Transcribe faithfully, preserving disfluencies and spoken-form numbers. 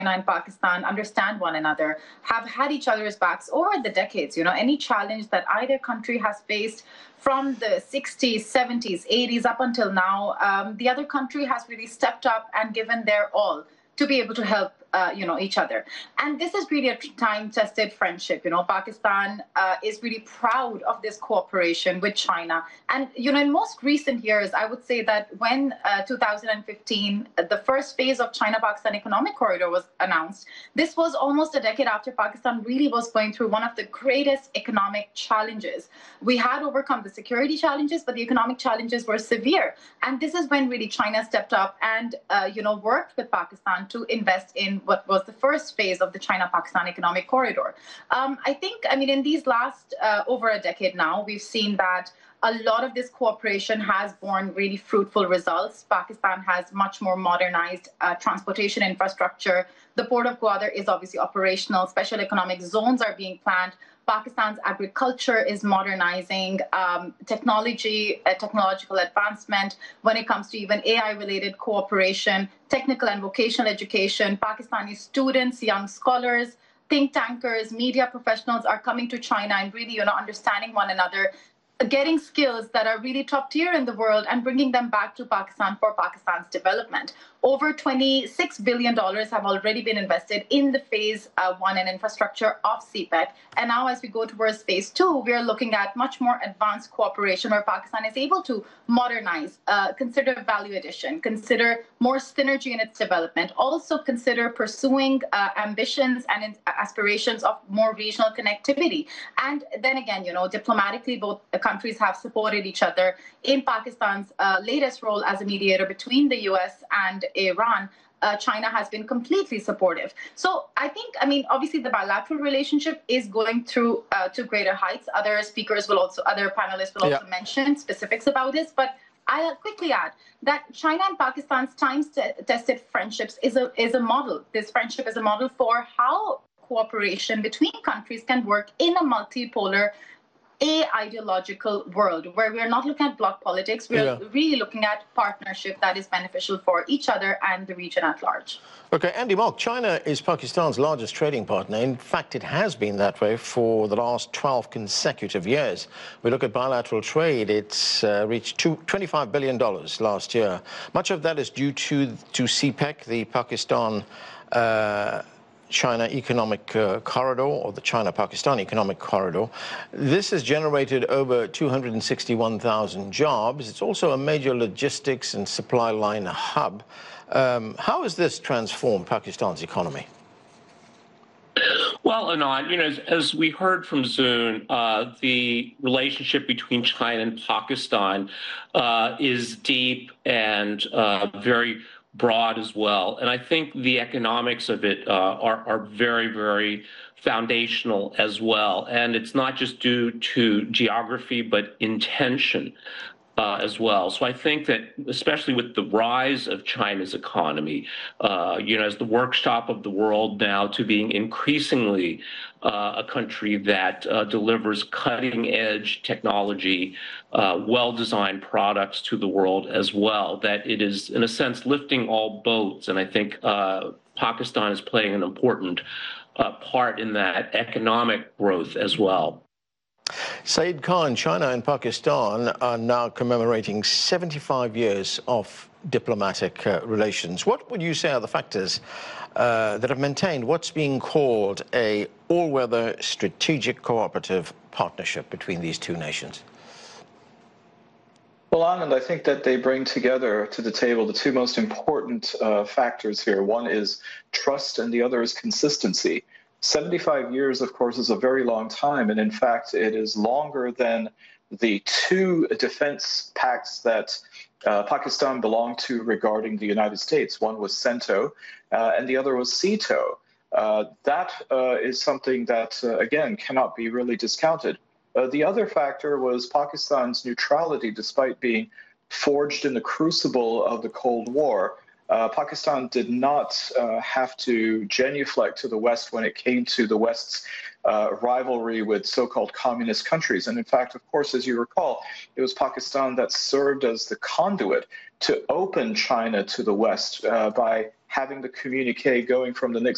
and Pakistan understand one another, have had each other's backs over the decades. You know, any challenge that either country has faced from the sixties, seventies, eighties up until now, um, the other country has really stepped up and given their all to be able to help, uh, you know, each other. And this is really a time-tested friendship. You know, Pakistan uh, is really proud of this cooperation with China. And, you know, in most recent years, I would say that when uh, two thousand fifteen, the first phase of China-Pakistan Economic Corridor was announced, this was almost a decade after Pakistan really was going through one of the greatest economic challenges. We had overcome the security challenges, but the economic challenges were severe. And this is when really China stepped up and, uh, you know, worked with Pakistan to invest in what was the first phase of the China-Pakistan Economic Corridor. Um, I think, I mean, in these last uh, over a decade now, we've seen that a lot of this cooperation has borne really fruitful results. Pakistan has much more modernized uh, transportation infrastructure. The port of Gwadar is obviously operational. Special economic zones are being planned. Pakistan's agriculture is modernizing, um, technology, uh, technological advancement when it comes to even A I-related cooperation, technical and vocational education. Pakistani students, young scholars, think tankers, media professionals are coming to China and really, you know, understanding one another, getting skills that are really top tier in the world and bringing them back to Pakistan for Pakistan's development. Over twenty-six billion dollars have already been invested in the phase uh, one and infrastructure of C PEC. And now as we go towards phase two, we're looking at much more advanced cooperation where Pakistan is able to modernize, uh, consider value addition, consider more synergy in its development, also consider pursuing uh, ambitions and aspirations of more regional connectivity. And then again, you know, diplomatically, both countries have supported each other in Pakistan's uh, latest role as a mediator between the U S and Iran. Uh, China has been completely supportive. So I think, I mean, obviously the bilateral relationship is going through uh, to greater heights. Other speakers will also, other panelists will also yeah. mention specifics about this. But I'll quickly add that China and Pakistan's time-tested friendships is a, is a model. This friendship is a model for how cooperation between countries can work in a multipolar a ideological world where we're not looking at bloc politics, we're yeah. really looking at partnership that is beneficial for each other and the region at large. Okay, Andy Mok, China is Pakistan's largest trading partner. In fact, it has been that way for the last twelve consecutive years. We look at bilateral trade, it's uh, reached twenty-five billion dollars last year. Much of that is due to, to C PEC, the Pakistan uh, China Economic uh, Corridor, or the China-Pakistan Economic Corridor. This has generated over two hundred sixty-one thousand jobs. It's also a major logistics and supply line hub. Um, how has this transformed Pakistan's economy? Well, Anand, you know, as, as we heard from Zoon, uh, the relationship between China and Pakistan uh, is deep and uh, very broad as well. And I think the economics of it uh, are, are very, very foundational as well. And it's not just due to geography, but intention uh, as well. So I think that, especially with the rise of China's economy, uh, you know, as the workshop of the world now to being increasingly uh, a country that uh, delivers cutting-edge technology, uh, well-designed products to the world as well, that it is, in a sense, lifting all boats. And I think uh, Pakistan is playing an important uh, part in that economic growth as well. Saeed Khan, China and Pakistan are now commemorating seventy-five years of diplomatic uh, relations. What would you say are the factors uh, that have maintained what's being called a all-weather strategic cooperative partnership between these two nations? Well, Anand, I think that they bring together to the table the two most important uh, factors here. One is trust and the other is consistency. seventy-five years, of course, is a very long time. And in fact, it is longer than the two defense pacts that uh, Pakistan belonged to regarding the United States. One was CENTO uh, and the other was SEATO. Uh, that uh, is something that, uh, again, cannot be really discounted. Uh, the other factor was Pakistan's neutrality, despite being forged in the crucible of the Cold War. Uh, Pakistan did not uh, have to genuflect to the West when it came to the West's uh, rivalry with so-called communist countries. And in fact, of course, as you recall, it was Pakistan that served as the conduit to open China to the West uh, by having the communique going from the Nixon